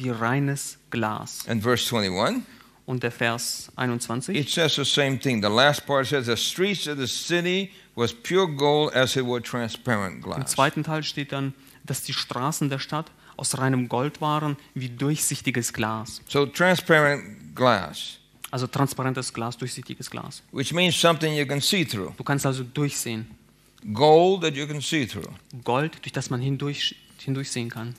wie reines Glas. And verse 21, Und der Vers 21. it says the same thing. The last part says, the streets of the city was pure gold as it were transparent Im glass. zweiten Teil steht dann, dass die Straßen der Stadt aus reinem Gold waren, wie durchsichtiges Glas. So transparent glass, Also transparentes Glas, durchsichtiges Glas. which means something you can see through. Du kannst also durchsehen. Gold that you can see through. Gold, durch das man hindurchsehen kann.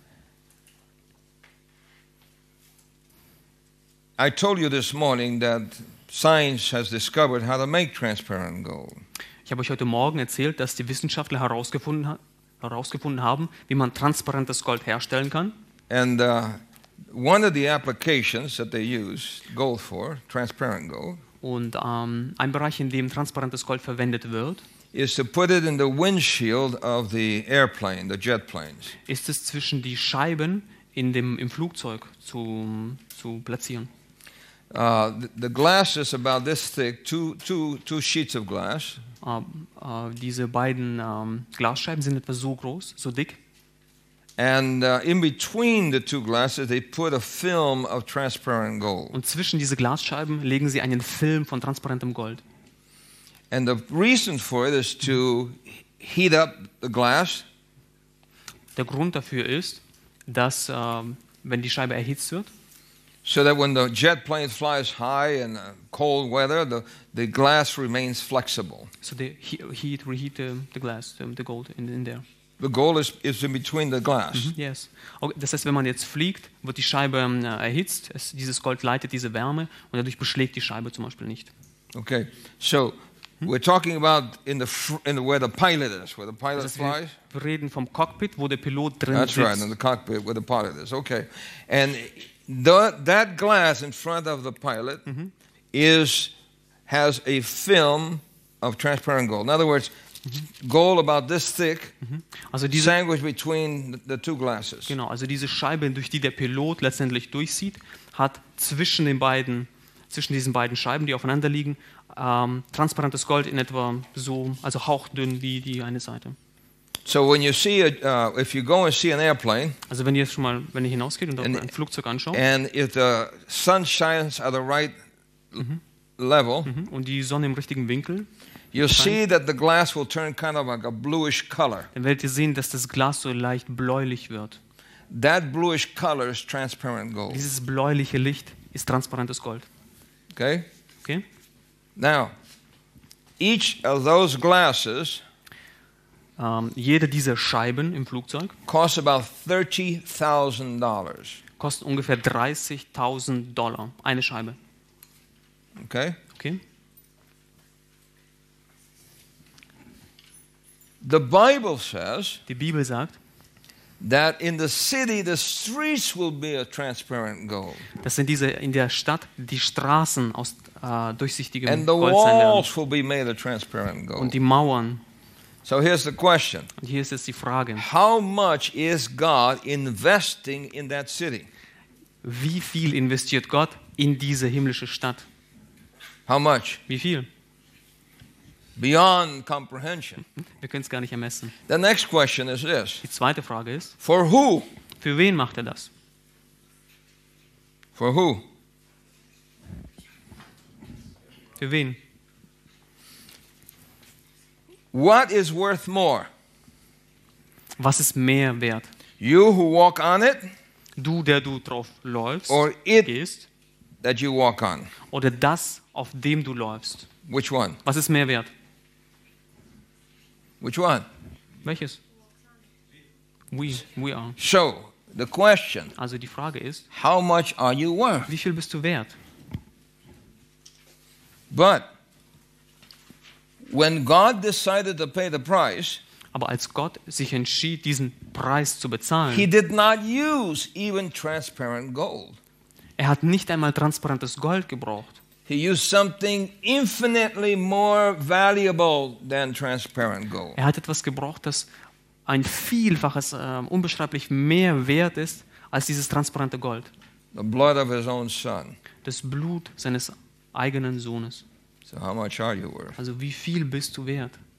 I told you this morning that science has discovered how to make transparent gold. Ich habe euch heute Morgen erzählt, dass die Wissenschaftler herausgefunden haben, wie man transparentes Gold herstellen kann. And one of the applications that they use gold for, transparent gold, Und ein Bereich, in dem transparentes Gold verwendet wird, is to put it in the windshield of the airplane, the jet planes. ist es zwischen die Scheiben im Flugzeug zu platzieren. The glass is about this thick, two sheets of glass. Diese beiden Glasscheiben sind etwa so groß, so dick. And in between the two glasses, they put a film of transparent gold. Und zwischen diese Glasscheiben legen sie einen Film von transparentem Gold. And the reason for it is to heat up the glass. Der Grund dafür ist, dass wenn die Scheibe erhitzt wird, So that when the jet plane flies high in cold weather, the glass remains flexible. so they reheat the glass, the gold in there. The gold is in between the glass. Yes. Okay, das heißt, wenn man jetzt fliegt, wird die Scheibe erhitzt. Dieses Gold leitet diese Wärme und dadurch beschlägt die Scheibe zum Beispiel nicht. Okay, so we're talking about where the pilot is, where the pilot Das heißt, flies. wir reden vom Cockpit, wo der Pilot drin That's right, in sitzt. the cockpit where the pilot is. Okay, and that glass in front of the pilot has a film of transparent gold. In other words, gold about this thick, Also diese, sandwiched between the two glasses. genau, also diese Scheibe, durch die der Pilot letztendlich durchsieht, hat zwischen diesen beiden Scheiben, die aufeinander liegen, transparentes Gold in etwa so, also hauchdünn wie die eine Seite. So when you see if you go and see an airplane, Also wenn ihr hinausgeht und ein Flugzeug anschaut and if the sun shines at the right level, und die Sonne im richtigen Winkel, you'll see that the glass will turn kind of like a bluish color. dann werdet ihr sehen, dass das Glas so leicht bläulich wird. That bluish color is transparent gold. Dieses bläuliche Licht ist transparentes Gold. Okay? Okay? Now, each of those glasses Jede dieser Scheiben im Flugzeug costs about $30,000. kostet ungefähr $30.000. Eine Scheibe. Okay? Okay? The Bible says Die Bibel sagt, that in the city the streets will be a transparent gold. dass in der Stadt die Straßen aus durchsichtigem And the Gold sein werden. walls will be made of transparent gold. Und die Mauern. So here's the question. Und hier ist jetzt die Frage, How much is God investing in that city? wie viel investiert Gott in diese himmlische Stadt? How much? Wie viel? Beyond comprehension. Wir können es gar nicht ermessen. The next question is this. Die zweite Frage ist, For who? für wen macht er das? For who? Für wen? What is worth more? Was ist mehr wert? You who walk on it Du, der du drauf läufst, or it gehst, that you walk on? oder das, auf dem du läufst? Which one? Was ist mehr wert? Which one? Welches? We are. So, the question, Also die Frage ist, how much are you worth? wie viel bist du wert? But when God decided to pay the price, Aber als Gott sich entschied, diesen Preis zu bezahlen, He did not use even transparent gold. er hat nicht einmal transparentes Gold gebraucht. He used something infinitely more valuable than transparent gold. Er hat etwas gebraucht, das ein Vielfaches, unbeschreiblich mehr wert ist als dieses transparente Gold. The blood of His own Son. Das Blut seines eigenen Sohnes. So how much are you worth? Also wie viel bist du wert?